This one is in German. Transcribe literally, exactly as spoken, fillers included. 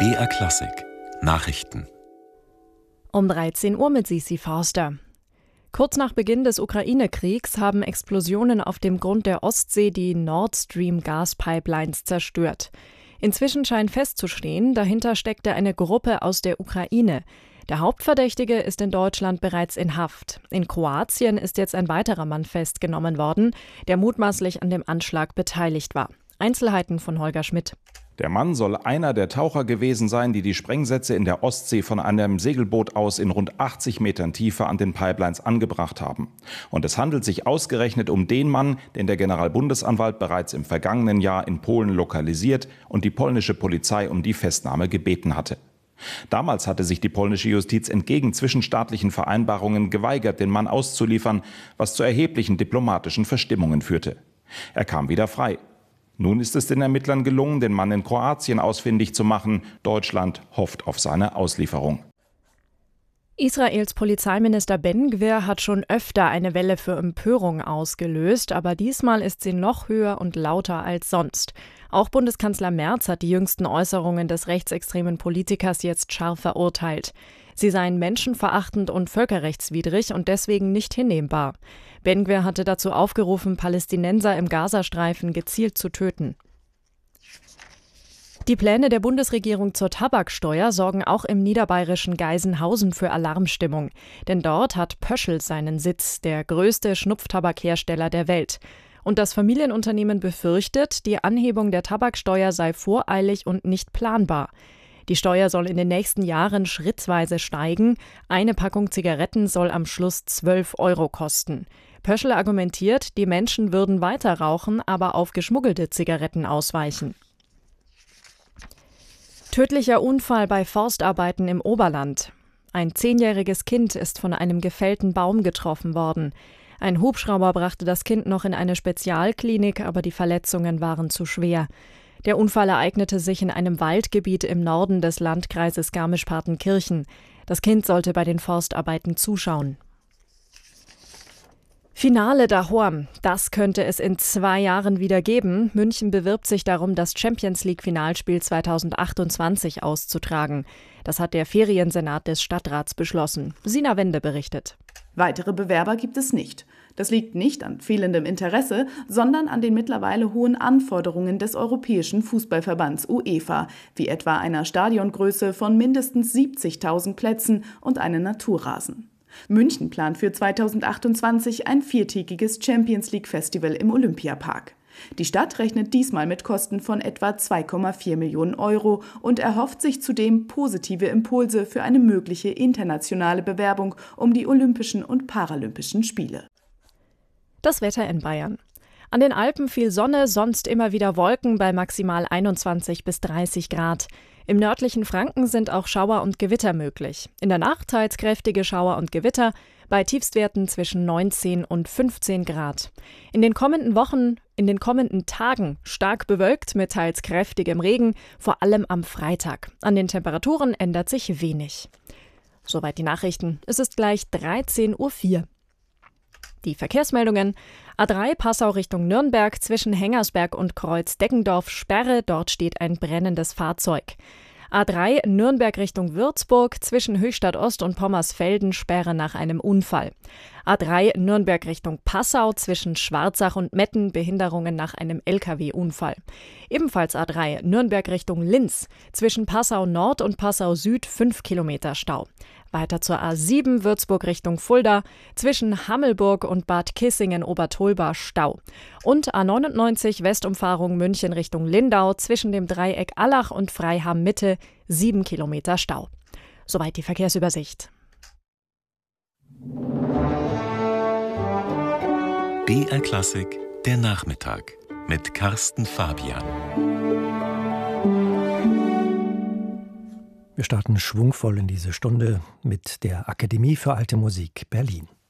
B R Klassik Nachrichten. Um dreizehn Uhr mit Sisi Forster. Kurz nach Beginn des Ukraine-Kriegs haben Explosionen auf dem Grund der Ostsee die Nord Stream-Gaspipelines zerstört. Inzwischen scheint festzustehen, dahinter steckte eine Gruppe aus der Ukraine. Der Hauptverdächtige ist in Deutschland bereits in Haft. In Kroatien ist jetzt ein weiterer Mann festgenommen worden, der mutmaßlich an dem Anschlag beteiligt war. Einzelheiten von Holger Schmidt. Der Mann soll einer der Taucher gewesen sein, die die Sprengsätze in der Ostsee von einem Segelboot aus in rund achtzig Metern Tiefe an den Pipelines angebracht haben. Und es handelt sich ausgerechnet um den Mann, den der Generalbundesanwalt bereits im vergangenen Jahr in Polen lokalisiert und die polnische Polizei um die Festnahme gebeten hatte. Damals hatte sich die polnische Justiz entgegen zwischenstaatlichen Vereinbarungen geweigert, den Mann auszuliefern, was zu erheblichen diplomatischen Verstimmungen führte. Er kam wieder frei. Nun ist es den Ermittlern gelungen, den Mann in Kroatien ausfindig zu machen. Deutschland hofft auf seine Auslieferung. Israels Polizeiminister Ben-Gvir hat schon öfter eine Welle für Empörung ausgelöst, aber diesmal ist sie noch höher und lauter als sonst. Auch Bundeskanzler Merz hat die jüngsten Äußerungen des rechtsextremen Politikers jetzt scharf verurteilt. Sie seien menschenverachtend und völkerrechtswidrig und deswegen nicht hinnehmbar. Ben-Gvir hatte dazu aufgerufen, Palästinenser im Gazastreifen gezielt zu töten. Die Pläne der Bundesregierung zur Tabaksteuer sorgen auch im niederbayerischen Geisenhausen für Alarmstimmung. Denn dort hat Pöschl seinen Sitz, der größte Schnupftabakhersteller der Welt. Und das Familienunternehmen befürchtet, die Anhebung der Tabaksteuer sei voreilig und nicht planbar. Die Steuer soll in den nächsten Jahren schrittweise steigen. Eine Packung Zigaretten soll am Schluss zwölf Euro kosten. Pöschl argumentiert, die Menschen würden weiter rauchen, aber auf geschmuggelte Zigaretten ausweichen. Tödlicher Unfall bei Forstarbeiten im Oberland. Ein zehnjähriges Kind ist von einem gefällten Baum getroffen worden. Ein Hubschrauber brachte das Kind noch in eine Spezialklinik, aber die Verletzungen waren zu schwer. Der Unfall ereignete sich in einem Waldgebiet im Norden des Landkreises Garmisch-Partenkirchen. Das Kind sollte bei den Forstarbeiten zuschauen. Finale daheim. Das könnte es in zwei Jahren wieder geben. München bewirbt sich darum, das Champions-League-Finalspiel zweitausendachtundzwanzig auszutragen. Das hat der Feriensenat des Stadtrats beschlossen. Sina Wende berichtet. Weitere Bewerber gibt es nicht. Das liegt nicht an fehlendem Interesse, sondern an den mittlerweile hohen Anforderungen des Europäischen Fußballverbands UEFA, wie etwa einer Stadiongröße von mindestens siebzigtausend Plätzen und einem Naturrasen. München plant für zweitausendachtundzwanzig ein viertägiges Champions-League-Festival im Olympiapark. Die Stadt rechnet diesmal mit Kosten von etwa zwei Komma vier Millionen Euro und erhofft sich zudem positive Impulse für eine mögliche internationale Bewerbung um die Olympischen und Paralympischen Spiele. Das Wetter in Bayern. An den Alpen viel Sonne, sonst immer wieder Wolken bei maximal einundzwanzig bis dreißig Grad. Im nördlichen Franken sind auch Schauer und Gewitter möglich. In der Nacht teils kräftige Schauer und Gewitter, bei Tiefstwerten zwischen neunzehn und fünfzehn Grad. In den kommenden Wochen, in den kommenden Tagen stark bewölkt mit teils kräftigem Regen, vor allem am Freitag. An den Temperaturen ändert sich wenig. Soweit die Nachrichten. Es ist gleich dreizehn Uhr vier. Die Verkehrsmeldungen. A drei Passau Richtung Nürnberg zwischen Hengersberg und Kreuz-Deggendorf Sperre, dort steht ein brennendes Fahrzeug. A drei Nürnberg Richtung Würzburg zwischen Höchstadt Ost und Pommersfelden Sperre nach einem Unfall. A drei Nürnberg Richtung Passau zwischen Schwarzach und Metten Behinderungen nach einem L K W-Unfall. Ebenfalls A drei Nürnberg Richtung Linz zwischen Passau Nord und Passau Süd fünf Kilometer Stau. Weiter zur A sieben Würzburg Richtung Fulda zwischen Hammelburg und Bad Kissingen-Obertolba Stau. Und A neunundneunzig Westumfahrung München Richtung Lindau zwischen dem Dreieck Allach und Freiham Mitte sieben Kilometer Stau. Soweit die Verkehrsübersicht. B R Klassik, der Nachmittag mit Carsten Fabian. Wir starten schwungvoll in diese Stunde mit der Akademie für Alte Musik Berlin.